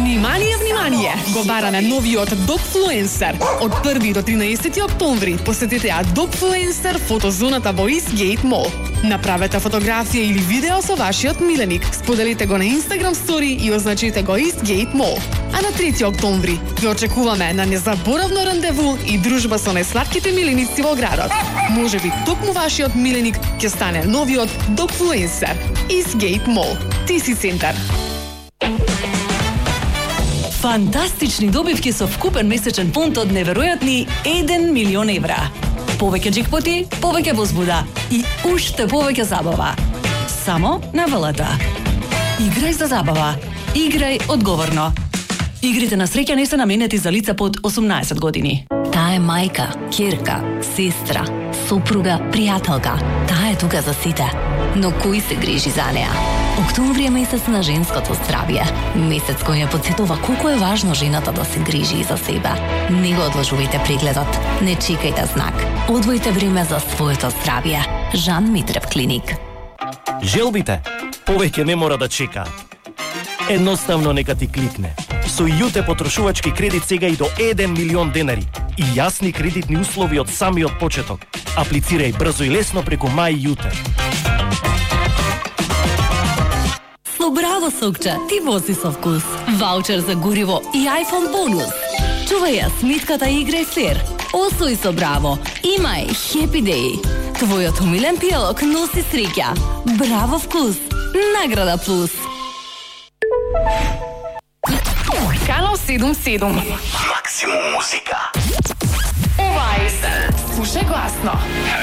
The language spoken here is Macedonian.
Внимание, внимание! Го бараме новиот Dogfluencer. Од 1 до 13 октомври посетете ја Dogfluencer фотозоната во Eastgate Mall. Направете фотографија или видео со вашиот миленик. Споделите го на Instagram Story и означите го Eastgate Mall. А на 3 октомври ја очекуваме на незаборавно рандеву и дружба со најслатките миленици во градот. Може би токму вашиот миленик ќе стане новиот Dogfluencer. Eastgate Mall. TC Центар. Фантастични добивки со вкупен месечен фонд од неверојатни 1 милион евра. Повеќе джекпоти, повеќе возбуда и уште повеќе забава. Само на ВЛТ. Играј за забава. Играј одговорно. Игрите на среќа не се наменети за лица под 18 години. Таа е мајка, ќерка, сестра, сопруга, пријателка. Таа е тука за сите. Но кој се грижи за неа? Октомври е месец на женското здравје. Месец кој ја потсетува колку е важно жената да се грижи и за себе. Не го одложувајте прегледот. Не чекајте знак. Одвојте време за своето здравје. Жан Митрев клиник. Желбите повеќе не мора да чекаат. Едноставно нека ти кликне. Со Јуте потрошувачки кредит сега и до 1 милион денари. И јасни кредитни услови од самиот почеток. Аплицирај брзо и лесно преку Мај Јуте. Браво, Сокче, ти вози со вкус. Ваучер за гориво и iPhone бонус. Чувај ја смитката и играј флер. Освој со Браво. Имај Happy Day. Твојот умилен пијалок носи среќа. Браво вкус. Награда плюс. Канал 77. Максимум музика. Ова е слушај гласно.